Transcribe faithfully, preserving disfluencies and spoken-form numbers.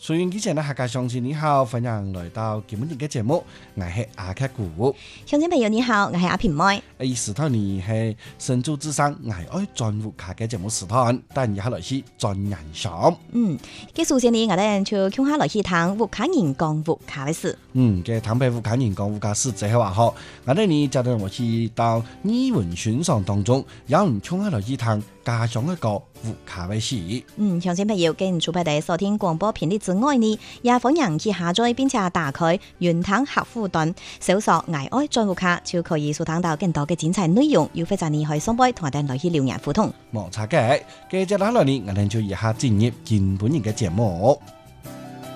所以以前呢，客家鄉親你好，歡迎來到今日嘅節目，我係阿克古。 鄉親朋友你好，我係阿平妹。 誒，時台呢係新竹之聲我愛專戶客嘅節目時台，但以下來是專人上。 嗯，嘅首先呢，我哋就傾下來去聽戶客人講戶客嘅事。 嗯，嘅坦白戶客人講戶客事最係話好，我哋呢就等我去到語文欣賞當中，有人傾下來去聽家鄉一個戶客嘅事。 嗯，鄉親朋友跟住俾你收聽廣播頻率之外呢，也歡迎去下載並且打開雲聽客戶端，搜索我愛專戶客就可以收聽到更多嘅精彩內容，又或者你可以上杯同我哋來去留言互動。 冇錯嘅，接住落嚟呢，我哋就以下進入今本日嘅節目。